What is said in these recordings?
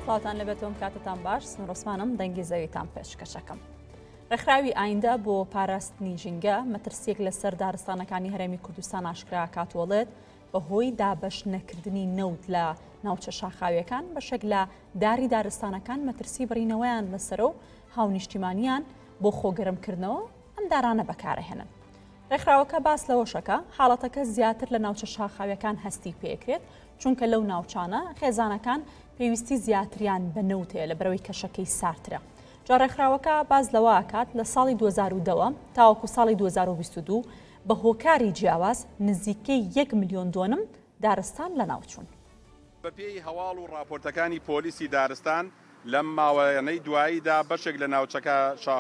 سڵاتان لەبێتەوەم کاتتان باش سنوور عوسمانم دەنگی زەویتان پێشکەشەکەم. ڕێکخراوی ئایندە بۆ پاراستنی ژینگە مەترسیەک لەسەر دارستانەکانی هەرێمی کوردستان ئاشکرا کاتوڵێت بەهۆی دابەش نەکردنی نەوت لە ناوچە شاخاویەکان بەشێک لە داری دارستانەکان مەترسی بڕینەوەیان لەسەر و هاونیشتیمانیان بۆ خۆگەرمکردنەوە ئەم دارانە بەکارەهێنن. ڕێکخراوەکە باس لەوەشەکە حاڵەتەکە زیاتر لە ناوچە شاخاویەکان هەستی پێکرێت چونکە لەو ناوچانە خێزانەکان پێویستی زیاتریان بە نەوتەیە لە بەرەوەی کەشەکەی سارترە. جا ڕێکخراوەکە باز لەوە ئاکات لە ساڵی 2010 تاوەکو ساڵی 2022 بە هۆکاری جیاواز نزیکەی 1 ملیۆن دۆنم دارستان لە ناوچوون. بەپێی هەواڵ و راپۆرتەکانی پۆلیسی دارستان لەم ماوەیەنەی دواییدا بەشێک لە ناوچەکە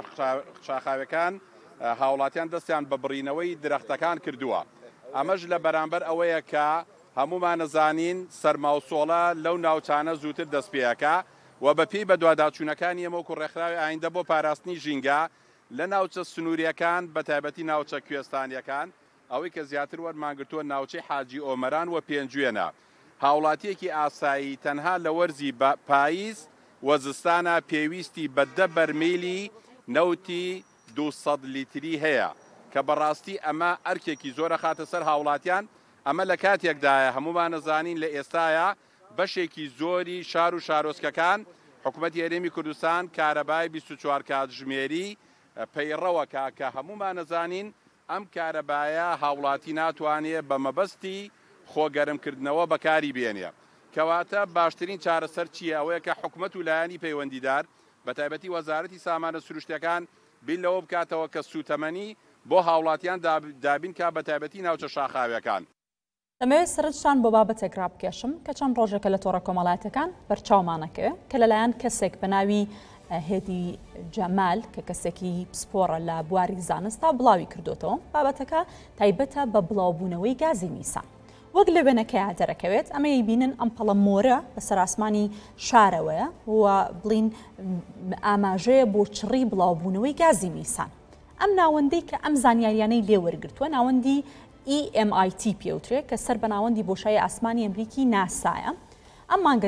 شاخاوەکان هاوڵاتیان دەستیان بە بڕینەوەی درەختەکان کردووە. ئەمەش لە بەرامبەر ئەوەیە کە هەمومان نەزانین سەرماوسۆڵە لەو ناوچانە زووتر دەست پێیەکە و بەپێی بە دوواداچوونەکانی ئەمەوەکو ڕێکخراوی ئایندە بۆ پاراستنی ژینگە لە ناوچە سنووریەکان بە تایبەتی ناوچە کوێستانیەکان ئەوەی کە زیاتر وەرمانگرتووە ناوچەی حاجی ئۆمەران و پێنجوێنە. هاوڵاتیەکی ئاسایی تەنها لە وەرزی پاییز وەزستانە پێویستی بە 10 بەرمیلی نەوتی 200 لیتری هەیە کە بەڕاستی ئەمە ئەرکێکی زۆرە خاتە سەر هاوڵاتیان. ئەمە لە کاتێکدایە هەمومان نەزانین لە ئێستاە بەشێکی زۆری شار و شارۆچکەکان حکوومەتی هەرێمی کوردستان کارەبای 24 کاتژمێری پەیڕەوەکە کە هەمومان نەزانین ئەم کارەبایە هاوڵاتی ناتوانێت بە مەبەستی خۆگەرمکردنەوە بەکاری بێنێ. کەواتە باشترین چارەسەر چیە؟ ئەوەیە کە حکوومەت و لایەنی پەیوەندیدار بە تایبەتی وەزارەتی سامانە سروشتیەکان بیل لەوە بکاتەوە کە سوتەمەنی بۆ هاوڵاتیان دابین کا بە تایبەتی ناوچە شاخاویەکان. دەمەوێت سەرنجتان بۆ بابەتێک ڕابکێشم کە چەند ڕۆژێکە لە تۆڕە کۆمەڵایەتەکان بەرچاومانەکە کە لەلایەن کەسێک بە ناوی هێدی جەمال کە کەسێکی پسپۆڕە لە بواری زانستا بڵاوی کردوتەوە. بابەتەکە تایبەتە بە بڵاوبوونەوەی گازی میسان. وەک لە وێنەکەیان دەرەکەوێت ئەمە بینن ئەم پەڵە مۆرە بەسەر ئاسمانی شارەوەیە و بڵین ئاماژەیە بۆ چڕی بڵاوبوونەوەی گازی میسان. ئەم ناوەندەی کە ئەم زانیاریانەی لێوەرگرتووە ناوەندی EMIT پێوترێت کە سەر بە ناوەندی بۆشایی ئاسمانی ئەمریکی ناسایە. ئەم مانگە